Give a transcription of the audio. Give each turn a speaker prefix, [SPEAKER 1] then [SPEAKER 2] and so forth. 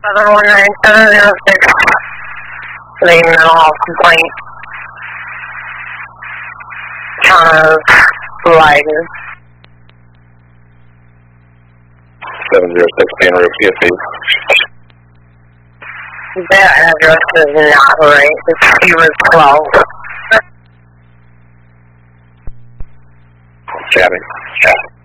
[SPEAKER 1] 719-706, the mental health complaint. Town of Leiden.
[SPEAKER 2] 706, being route PSC.
[SPEAKER 1] That address is not right. It's Stevens 12.
[SPEAKER 2] Chatting.